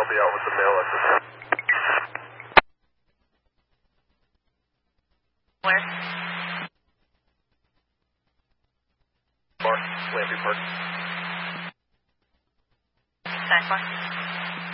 I'll be out with the mail at the Where? Park, Lamby Park. Skypark?